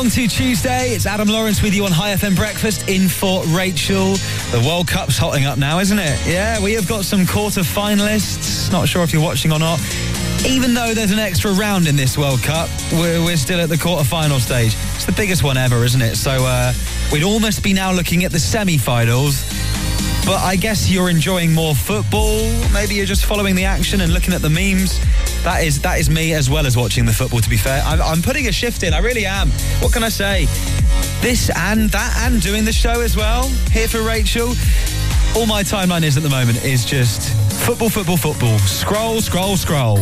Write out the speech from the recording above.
Welcome to Tuesday. It's Adam Lawrence with you on High FM Breakfast in for Rachel. The World Cup's hotting up now, isn't it? Yeah, we have got some quarter-finalists. Not sure if you're watching or not. Even though there's an extra round in this World Cup, we're still at the quarter-final stage. It's the biggest one ever, isn't it? So we'd almost be now looking at the semi-finals. But I guess you're enjoying more football. Maybe you're just following the action and looking at the memes. That is me as well as watching the football, to be fair. I'm putting a shift in. I really am. What can I say? This and that and doing the show as well. Here for Rachel. All my timeline is at the moment is just football, football, football. Scroll, scroll, scroll.